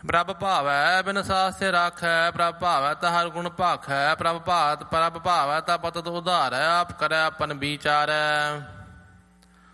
ਪ੍ਰਭ ਭਾਵੈ ਬਿਨ ਸਾਸਤਿ ਰਾਖੈ, ਪ੍ਰਭ ਭਾਵੈ ਤਾ ਹਰ ਗੁਣ ਭਾਖੈ, ਪ੍ਰਭ ਭਾਵੈ ਤਾ ਪਤ ਉਧਾਰੈ, ਆਪ ਕਰੈ ਆਪਨ ਵਿਚਾਰੈ।